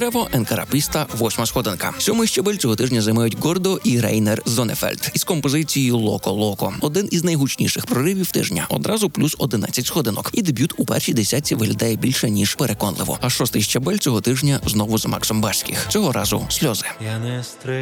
Трево, Енкарапіста, 8 сходинка. 7-й щабель цього тижня займають Гордо і Рейнер Зонефельд із композицією «Локо Локо». Один із найгучніших проривів тижня. Одразу плюс 11 сходинок. І дебют у першій десятці виглядає більше, ніж переконливо. А 6-й щабель цього тижня знову з Максом Барських. Цього разу «Сльози». Я не